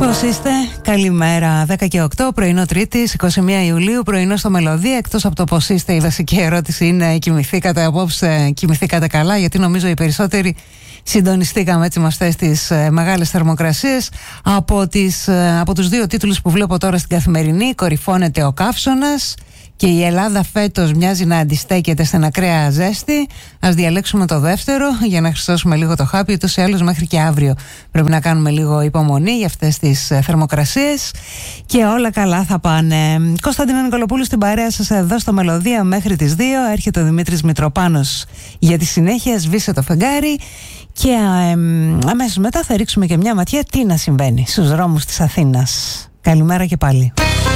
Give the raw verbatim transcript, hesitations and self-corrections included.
Πώς είστε, καλημέρα. δέκα και οκτώ, πρωινό Τρίτης, εικοστή πρώτη Ιουλίου, πρωινό στο Μελωδία. Εκτός από το πώς είστε, η βασική ερώτηση είναι: κοιμηθήκατε απόψε, κοιμηθήκατε καλά? Γιατί νομίζω οι περισσότεροι συντονιστήκαμε έτσι με αυτές τις ε, μεγάλες θερμοκρασίες. Από, τις, ε, από τους δύο τίτλους που βλέπω τώρα στην Καθημερινή, κορυφώνεται ο καύσωνας και η Ελλάδα φέτος μοιάζει να αντιστέκεται στην ακραία ζέστη. Ας διαλέξουμε το δεύτερο για να χρυσώσουμε λίγο το χάπι. Ούτως ή άλλως μέχρι και αύριο πρέπει να κάνουμε λίγο υπομονή για αυτές τις ε, θερμοκρασίες και όλα καλά θα πάνε. Κωνσταντίνα Νικολοπούλου στην παρέα σας εδώ στο Μελωδία μέχρι τις δύο. Έρχεται ο Δημήτρης Μητροπάνος για τη συνέχεια. Σβήσε το φεγγάρι. Και ε, αμέσως μετά θα ρίξουμε και μια ματιά τι να συμβαίνει στους δρόμους της Αθήνας. Καλημέρα και πάλι.